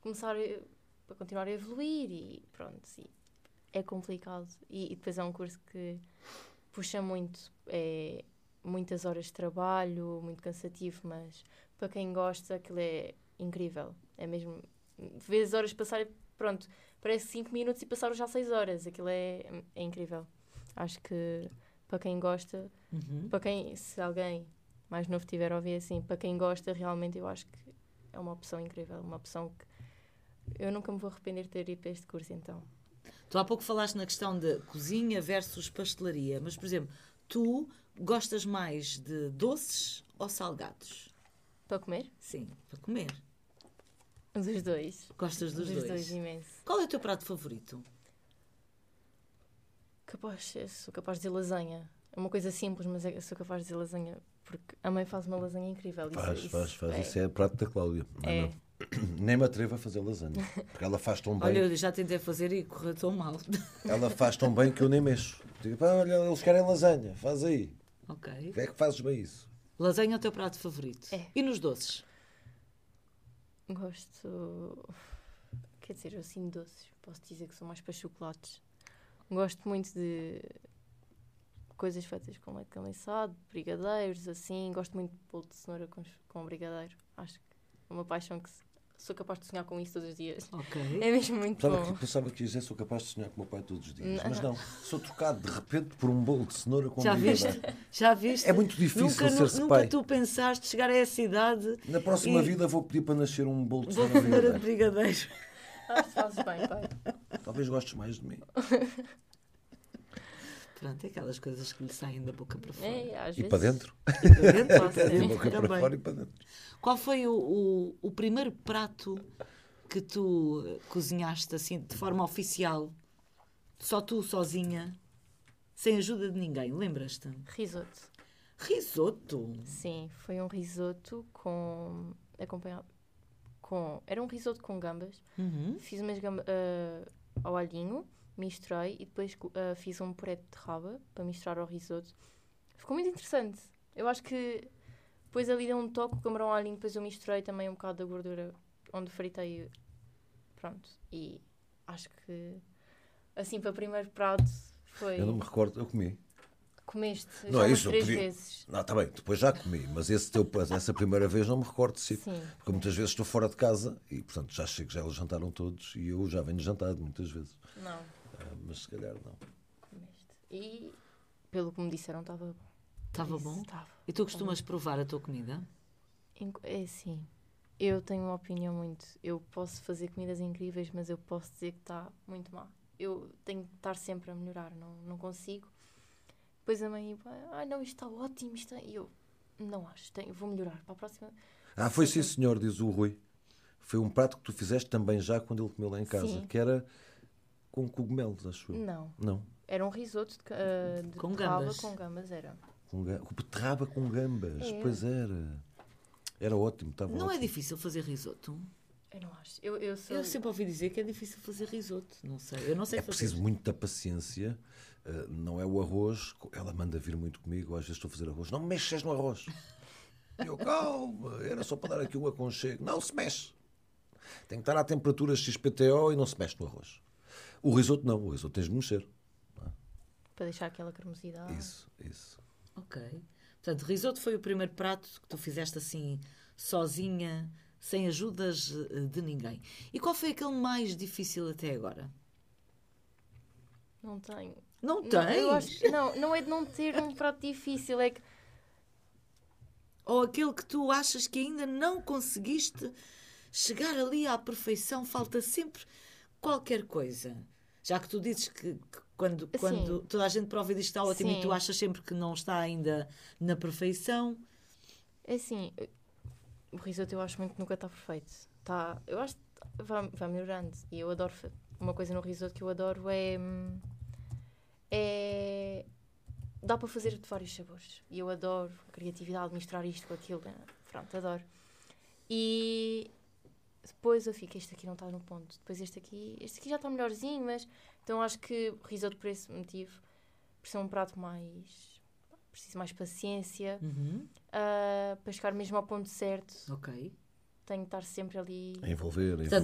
para continuar a evoluir e pronto, sim. É complicado. E depois é um curso que puxa muito, é muitas horas de trabalho, muito cansativo, mas para quem gosta aquilo é incrível. É mesmo, vê as horas passarem, pronto, parece 5 minutos e passaram já 6 horas. Aquilo é incrível. Acho que para quem gosta, se alguém mais novo tiver a ouvir assim, para quem gosta realmente eu acho que é uma opção incrível, uma opção que eu nunca me vou arrepender de ter ido para este curso então. Tu há pouco falaste na questão de cozinha versus pastelaria, mas, por exemplo, tu gostas mais de doces ou salgados? Para comer? Sim, para comer. Dos dois. Gostas dos dois? Dos dois, imenso. Qual é o teu prato favorito? Sou capaz de dizer lasanha. É uma coisa simples, mas sou capaz de dizer lasanha. Porque a mãe faz uma lasanha incrível. Faz. Isso é prato da Cláudia. Não. Nem me atrevo a fazer lasanha. Porque ela faz tão bem. Olha, eu já tentei fazer e correu tão mal. Ela faz tão bem que eu nem mexo. Digo, olha, eles querem lasanha. Faz aí. Ok. É que fazes bem isso. Lasanha é o teu prato favorito? É. E nos doces? Gosto... Quer dizer, assim, doces. Posso dizer que sou mais para chocolates. Gosto muito de coisas feitas com leite condensado, brigadeiros, assim. Gosto muito de bolo de cenoura com brigadeiro. Acho que é uma paixão que sou capaz de sonhar com isso todos os dias. Ok. É mesmo muito bom. Pensava que dizer sou capaz de sonhar com o meu pai todos os dias. Mas não, sou trocado de repente por um bolo de cenoura com brigadeiro. Já viste? É muito difícil ser-se nunca pai. Nunca tu pensaste chegar a essa idade. Na próxima vida vou pedir para nascer um bolo de cenoura de brigadeiro. Acho que fazes bem, pai. Talvez gostes mais de mim. Pronto, é aquelas coisas que lhe saem da boca para fora. E para dentro. Da boca para fora e para dentro. Qual foi o primeiro prato que tu cozinhaste assim de forma oficial? Só tu, sozinha, sem ajuda de ninguém, lembras-te? Risoto. Risoto? Sim, foi um risoto acompanhado com... Era um risoto com gambas. Fiz umas gambas ao alhinho, misturei e depois fiz um puré de raba para misturar ao risoto. Ficou muito interessante. Eu acho que depois ali deu um toque, o camarão ao alhinho, depois eu misturei também um bocado da gordura onde fritei. Pronto. E acho que assim para o primeiro prato foi... Eu não me recordo, eu comi. Comeste não já é isso, 3 vezes. Não, está bem, depois já comi, mas essa primeira vez não me recordo de si. Sim. Porque muitas vezes estou fora de casa e, portanto, já chego, já eles jantaram todos e eu já venho jantado muitas vezes. Não. Mas se calhar não. Comeste. E, pelo que me disseram, estava bom. Estava bom? Estava. E tu costumas provar a tua comida? É assim, eu tenho uma opinião muito... Eu posso fazer comidas incríveis, mas eu posso dizer que está muito má. Eu tenho que estar sempre a melhorar, não consigo. Depois a mãe, não, isto está ótimo, E eu, não acho, vou melhorar para a próxima. Foi sim, senhor, diz o Rui. Foi um prato que tu fizeste também já quando ele comeu lá em casa, sim. Que era com cogumelos, acho eu. Não. Era um risoto de com beterraba gambas. com gambas, era. Com beterraba com gambas, pois era. Era ótimo, estava Não ótimo. É difícil fazer risoto? Eu não acho. Eu sempre ouvi dizer que é difícil fazer risoto. Não sei. Eu não sei fazer. Preciso muita paciência. Não é o arroz. Ela manda vir muito comigo. Às vezes estou a fazer arroz. Não me mexes no arroz. Eu, calma. Era só para dar aqui um aconchego. Não se mexe. Tem que estar à temperatura XPTO e não se mexe no arroz. O risoto não. O risoto tens de mexer. Para deixar aquela cremosidade. Isso. Ok. Portanto, risoto foi o primeiro prato que tu fizeste assim, sozinha, sem ajudas de ninguém. E qual foi aquele mais difícil até agora? Não tenho. Não tens? Eu acho que não é de não ter um prato difícil, é que... Ou aquele que tu achas que ainda não conseguiste chegar ali à perfeição, falta sempre qualquer coisa. Já que tu dizes que quando toda a gente prova e diz que está ótimo, sim. E tu achas sempre que não está ainda na perfeição. É assim, o risoto eu acho muito que nunca está perfeito. Eu acho que vai melhorando. E eu adoro... Uma coisa no risoto que eu adoro dá para fazer de vários sabores. E eu adoro a criatividade, misturar isto com aquilo. Pronto, adoro. E depois eu fico, este aqui não está no ponto. Depois este aqui já está melhorzinho, mas... Então acho que o risoto, por esse motivo, por ser um prato mais... Preciso mais paciência. Para chegar mesmo ao ponto certo. Ok. Tenho que estar sempre ali... A envolver.